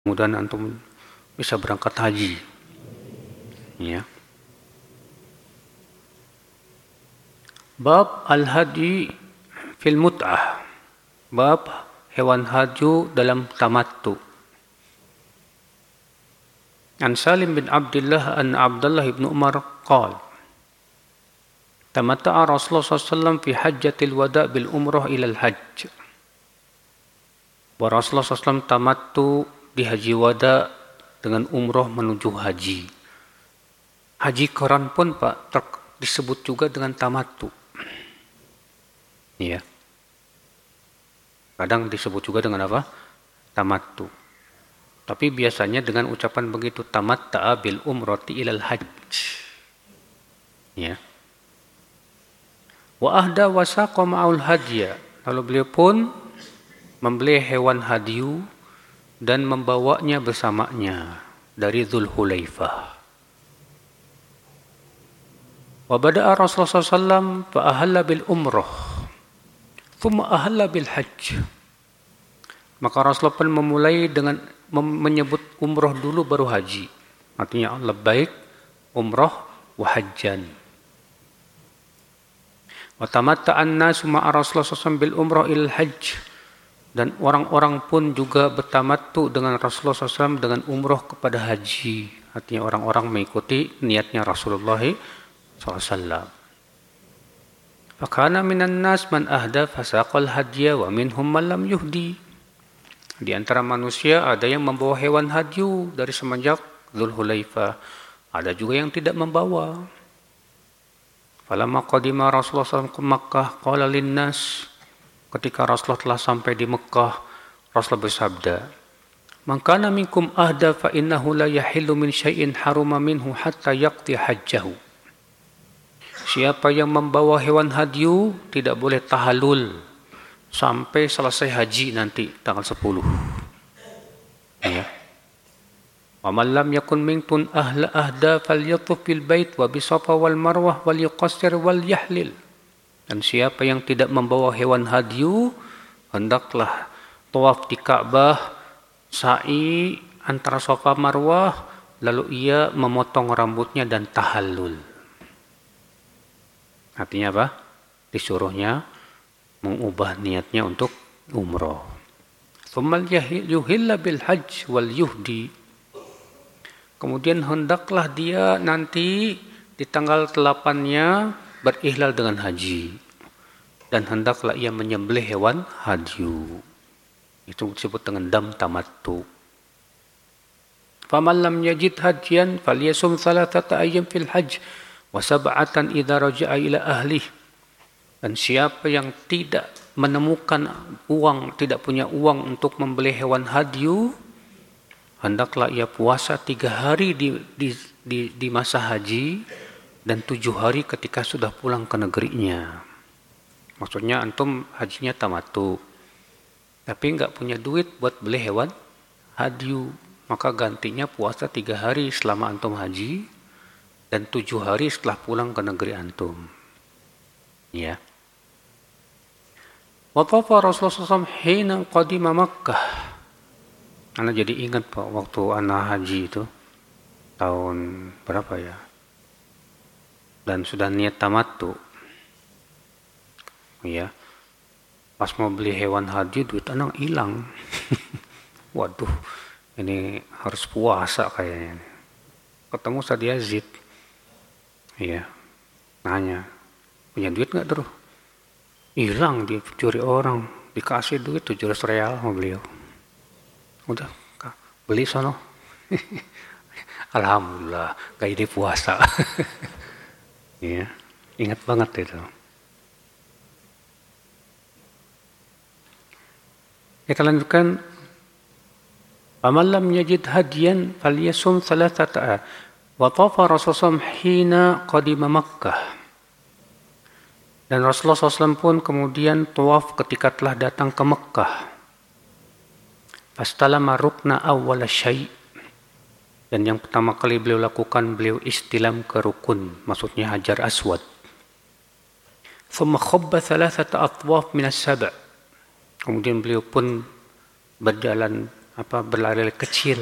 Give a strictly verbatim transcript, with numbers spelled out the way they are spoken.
Mudah-mudahan antum bisa berangkat haji. Ya. Bab al-hadi fil mut'ah. Bab hewan haji dalam tamattu. An Salim bin Abdullah an Abdullah ibn Umar qala tamatta'a Rasulullah sallallahu alaihi wasallam fi hajjatil wada' bil umrah ila al-hajj. Wa Rasulullah sallallahu alaihi wasallam tamattu di haji wada dengan umrah menuju haji. Haji Qiran pun Pak disebut juga dengan tamattu. Ya. Kadang disebut juga dengan apa? Tamattu. Tapi biasanya dengan ucapan begitu, tamatta'a bil umrati ilal hajj. Ya. Wa ahda wa saqa ma'ul hadya. Lalu beliau pun membeli hewan hadiyu dan membawanya bersamanya dari Dzulhulaifah. Wa bada'a Rasulullah sallallahu alaihi wasallam fa ahalla bil umrah. Thumma ahalla bil hajj. Maka Rasulullah pun memulai dengan menyebut umrah dulu baru haji. Artinya labbaik umrah wa hajjan. Wa tamatta'an nasu ma'a Rasulullah sallallahu alaihi wasallam bil umrah ilal hajj. Dan orang-orang pun juga bertamattu dengan Rasulullah sallallahu alaihi wasallam dengan umrah kepada haji. Artinya orang-orang mengikuti niatnya Rasulullah sallallahu alaihi wasallam. Fakana minan nas man ahda fasaqal hadya wa minhum man lam yuhdi. Di antara manusia ada yang membawa hewan hadyu dari semenjak Dzulhulaifah. Ada juga yang tidak membawa. Falamma qadima Rasulullah sallallahu alaihi wasallam ke Makkah qala linnas. Ketika Rasulullah telah sampai di Mekah, Rasulullah bersabda, "Man kana minkum ahda fa innahu la yahillu min syai'in haruma minhu hatta yaqdi hajjahu." Siapa yang membawa hewan hadyu tidak boleh tahallul sampai selesai haji nanti tanggal sepuluh. Ya. Wa man lam yakun minkum ahla ahda falyatuf bil bait wa bi Safa wal Marwah wal yuqassir wal yahlil. Dan siapa yang tidak membawa hewan hadyu, hendaklah tawaf di Ka'bah, sa'i antara Safa Marwah, lalu ia memotong rambutnya dan tahallul. Artinya apa? Disuruhnya mengubah niatnya untuk umrah. Tsummal yuhilla bil hajj wal yuhdi. Kemudian hendaklah dia nanti di tanggal delapan-nya berihlal dengan haji, dan hendaklah ia menyembelih hewan hadyu. Itu disebut dengan dam tamattu. Faman lam yajid hadiyan falyasum thalathata ayyam fil hajj wa sab'atan idza raja'a ila ahlih. Dan siapa yang tidak menemukan uang, tidak punya uang untuk membeli hewan hadyu, hendaklah ia puasa tiga hari di, di, di, di masa haji dan tujuh hari ketika sudah pulang ke negerinya. Maksudnya antum hajinya tamattu, tapi nggak punya duit buat beli hewan hadyu, maka gantinya puasa tiga hari selama antum haji dan tujuh hari setelah pulang ke negeri antum. Ya. Wa tafa Rasulullah sallallahu alaihi wasallam hina qadima Makkah. Ana jadi ingat Pak waktu ana haji itu tahun berapa ya? Dan sudah niat tamattu. Ya. Pas mau beli hewan haji duit anak hilang. Waduh, ini harus puasa kayaknya. Ketemu Ustaz Yazid. Iya. Nanya, punya duit enggak terus? Hilang, dicuri orang, dikasih duit tujuh ratus real sama beliau. Udah, beli sono. Alhamdulillah, kayak ini puasa. Ya, ingat banget itu. Kita lanjutkan. Faman lam yajid hadiyan falyasum thalathata. Wa tafa Rasulullah hina qadima Makkah. Dan Rasulullah sallallahu alaihi wasallam pun kemudian tawaf ketika telah datang ke Makkah. Fastalama rukna awwala syai'. Dan yang pertama kali beliau lakukan, beliau istilam ke rukun, maksudnya Hajar Aswad. Thumma khabba thalathata atwaf min as-sab'. Kemudian beliau pun berjalan apa berlari kecil.